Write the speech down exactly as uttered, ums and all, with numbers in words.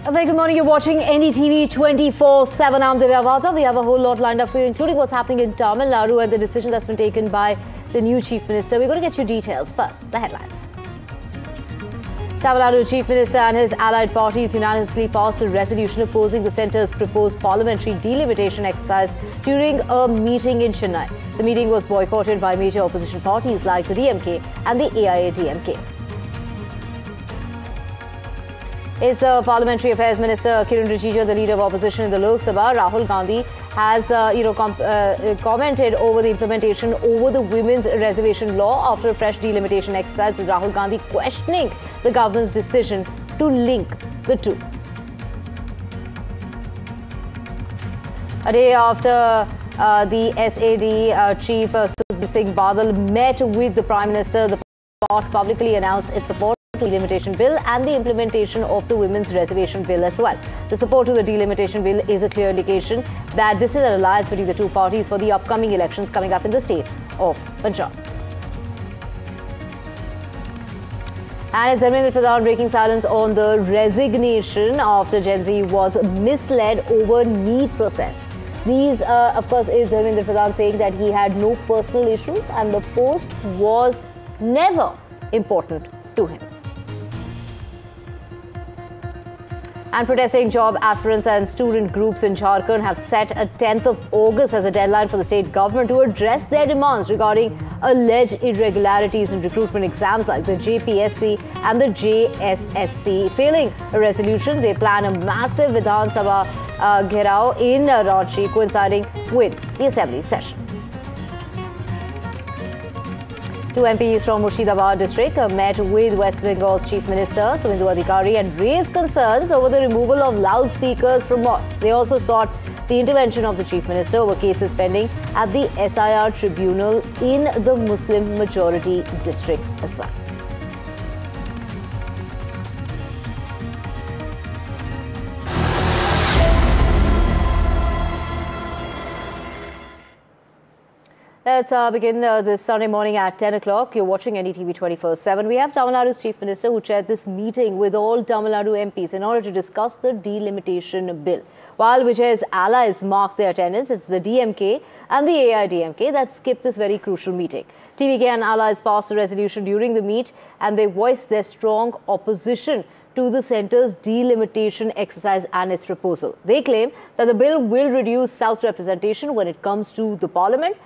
A very good morning. You're watching N D T V twenty-four seven. I'm Divya Vata. We have a whole lot lined up for you, including what's happening in Tamil Nadu and the decision that's been taken by the new Chief Minister. We're going to get you details. First, the headlines. Tamil Nadu Chief Minister and his allied parties unanimously passed a resolution opposing the centre's proposed parliamentary delimitation exercise during a meeting in Chennai. The meeting was boycotted by major opposition parties like the D M K and the A I A D M K. Is the Parliamentary Affairs Minister Kiren Rijiju, the leader of opposition in the Lok Sabha. Rahul Gandhi has uh, you know, com uh, commented over the implementation over the women's reservation law after a fresh delimitation exercise, with Rahul Gandhi questioning the government's decision to link the two. A day after uh, the S A D uh, chief uh, Sukhbir Singh Badal met with the Prime Minister, the party publicly announced its support to the delimitation bill and the implementation of the women's reservation bill as well. The support to the delimitation bill is a clear indication that this is an alliance between the two parties for the upcoming elections coming up in the state of Punjab. And it's Dharmendra Pradhan breaking silence on the resignation after Gen Z was misled over NEET process. These, uh, of course, is Dharmendra Pradhan saying that he had no personal issues and the post was never important to him. And protesting job aspirants and student groups in Jharkhand have set a tenth of August as a deadline for the state government to address their demands regarding alleged irregularities in recruitment exams like the J P S C and the J S S C. Failing a resolution, they plan a massive Vidhan Sabha uh, Gherao in uh, Ranchi, coinciding with the assembly session. Two M Ps from Murshidabad district met with West Bengal's Chief Minister Suvendu Adhikari and raised concerns over the removal of loudspeakers from mosques. They also sought the intervention of the Chief Minister over cases pending at the S I R tribunal in the Muslim majority districts as well. Let's uh, begin uh, this Sunday morning at ten o'clock. You're watching N D T V twenty-four seven. We have Tamil Nadu's Chief Minister who chaired this meeting with all Tamil Nadu M Ps in order to discuss the delimitation bill. While Vijay's allies marked their attendance, it's the D M K and the A I A D M K that skipped this very crucial meeting. T V K and allies passed a resolution during the meet and they voiced their strong opposition to the centre's delimitation exercise and its proposal. They claim that the bill will reduce South representation when it comes to the parliament